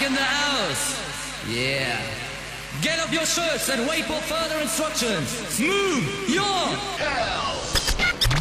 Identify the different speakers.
Speaker 1: in the house. Yeah. Get off your shirts and wait for further instructions. Move your hell.